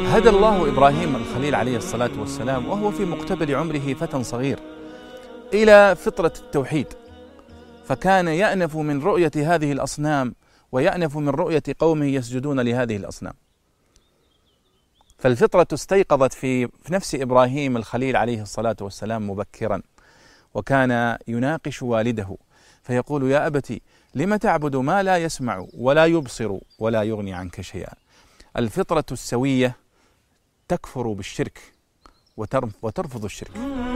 هدى الله إبراهيم الخليل عليه الصلاة والسلام وهو في مقتبل عمره فتى صغير إلى فطرة التوحيد، فكان يأنف من رؤية هذه الأصنام ويأنف من رؤية قومه يسجدون لهذه الأصنام. فالفطرة استيقظت في نفس إبراهيم الخليل عليه الصلاة والسلام مبكرا، وكان يناقش والده فيقول: يا أبت لم تعبد ما لا يسمع ولا يبصر ولا يغني عنك شيئا. الفطرة السوية تكفر بالشرك وترفض الشرك.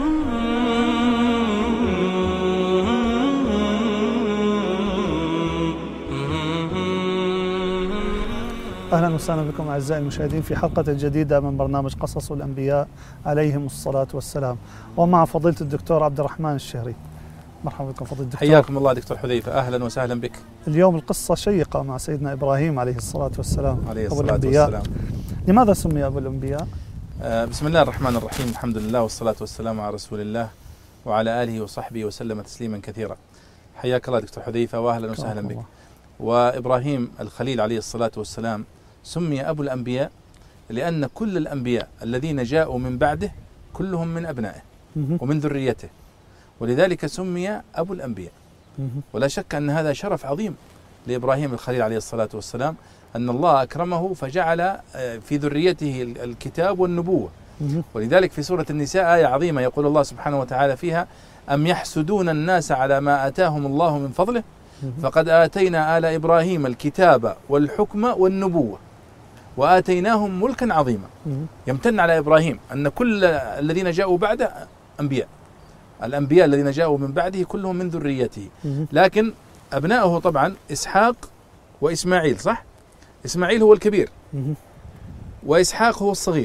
أهلا وسهلا بكم أعزائي المشاهدين في حلقة جديدة من برنامج قصص الأنبياء عليهم الصلاة والسلام، ومع فضيلة الدكتور عبد الرحمن الشهري. مرحبا بكم فضيلة الدكتور. حياكم الله دكتور حذيفة، أهلا وسهلا بك. اليوم القصة شيقة مع سيدنا إبراهيم عليه الصلاة والسلام، عليه أبو الصلاة الأنبياء. والسلام. لماذا سمي أبو الأنبياء؟ بسم الله الرحمن الرحيم، الحمد لله والصلاة والسلام على رسول الله وعلى آله وصحبه وسلم تسليما كثيرا. حياك الله دكتور حذيفة وأهلا وسهلا بك. وإبراهيم الخليل عليه الصلاة والسلام سمي أبو الأنبياء لأن كل الأنبياء الذين جاءوا من بعده كلهم من أبنائه ومن ذريته، ولذلك سمي أبو الأنبياء. ولا شك أن هذا شرف عظيم لإبراهيم الخليل عليه الصلاة والسلام، أن الله أكرمه فجعل في ذريته الكتاب والنبوة. ولذلك في سورة النساء آية عظيمة يقول الله سبحانه وتعالى فيها: أم يحسدون الناس على ما آتاهم الله من فضله فقد آتينا آل إبراهيم الكتاب والحكم والنبوة وآتيناهم ملكا عظيما. يمتن على إبراهيم أن كل الذين جاءوا بعده أنبياء، الأنبياء الذين جاءوا من بعده كلهم من ذريته، لكن أبنائه طبعا إسحاق وإسماعيل، صح؟ إسماعيل هو الكبير وإسحاق هو الصغير.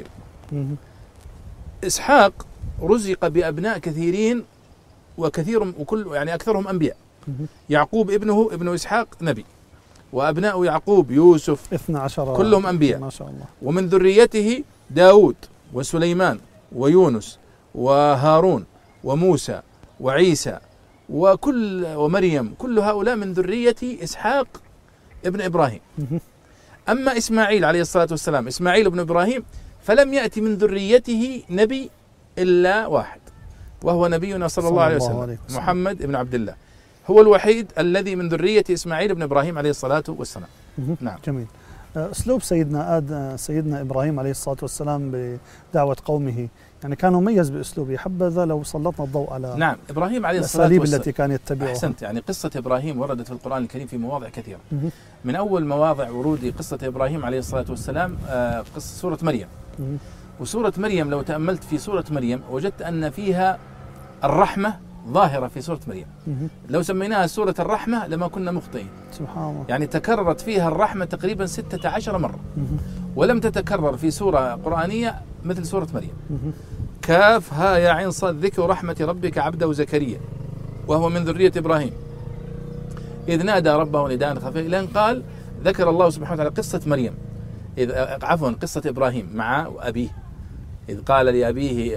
إسحاق رزق بأبناء كثيرين وكل يعني أكثرهم أنبياء. يعقوب ابن إسحاق نبي، وأبناء يعقوب يوسف 12 كلهم أنبياء ما شاء الله. ومن ذريته داود وسليمان ويونس وهارون وموسى وعيسى ومريم، كل هؤلاء من ذرية إسحاق ابن إبراهيم. أما إسماعيل عليه الصلاة والسلام، إسماعيل ابن إبراهيم، فلم يأتي من ذريته نبي إلا واحد، وهو نبينا صلى الله عليه وسلم محمد ابن عبد الله، هو الوحيد الذي من ذرية إسماعيل ابن إبراهيم عليه الصلاة والسلام. نعم. جميل. أسلوب سيدنا إبراهيم عليه الصلاة والسلام بدعوة قومه يعني كان مميز بأسلوبه، حبذا لو سلطنا الضوء على نعم إبراهيم عليه الصلاة والسلام التي كان يتبعها. أحسنت. يعني قصة إبراهيم وردت في القرآن الكريم في مواضع كثيرة. من أول مواضع ورود قصة إبراهيم عليه الصلاة والسلام قصة سورة مريم. وسورة مريم لو تأملت في سورة مريم وجدت أن فيها الرحمة ظاهرة في سورة مريم. لو سميناها سورة الرحمة لما كنا مخطئين. سبحان الله. يعني تكررت فيها الرحمة تقريبا 16 مرة، ولم تتكرر في سورة قرآنية مثل سورة مريم. كاف ها يا عين صاد ذكر رحمة ربك عبده زكريا وهو من ذرية إبراهيم إذ نادى ربه نداء خفيا، لأن قال ذكر الله سبحانه وتعالى قصة مريم، قصة إبراهيم مع أبيه إذ قال لأبيه